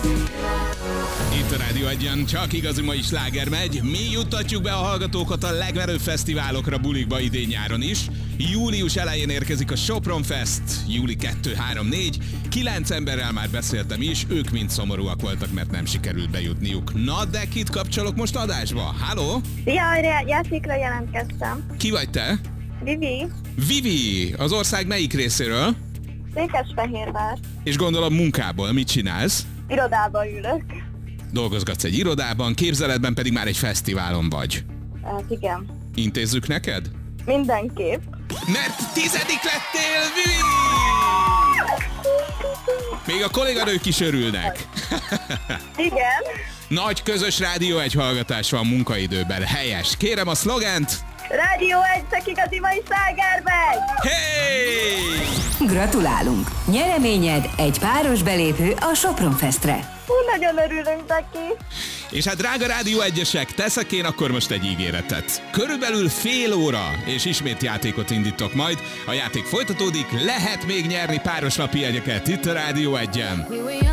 Itt a Rádió Egyen csak igazi mai sláger megy. Mi juttatjuk be a hallgatókat a legverőbb fesztiválokra, bulikba idén-nyáron is. Július elején érkezik a Sopron Fest, júli 2-3-4. 9 emberrel már beszéltem is, ők mind szomorúak voltak, mert nem sikerült bejutniuk. Na, de kit kapcsolok most adásba? Halló? Szia, játékra jelentkeztem. Ki vagy te? Vivi, Vivi, az ország melyik részéről? Székesfehérvár. És gondolom munkából mit csinálsz? Irodába ülök. Dolgozgatsz egy irodában, képzeletben pedig már egy fesztiválon vagy. Hát igen. Intézzük neked? Mindenképp. Mert 10. lettél, Vivi! Még a kolléganők is örülnek. Igen. Nagy közös Rádió Egy hallgatás van munkaidőben. Helyes. Kérem a szlogent. Rádió Egy, csak igazi mai slágermegy! Hey! Gratulálunk! Nyereményed egy páros belépő a Sopron Festre. Nagyon örülünk neki. És hát drága Rádió Egyesek, teszek én akkor most egy ígéretet. Körülbelül fél óra, és ismét játékot indítok majd. A játék folytatódik, lehet még nyerni páros napi jegyeket itt a Rádió Egyen.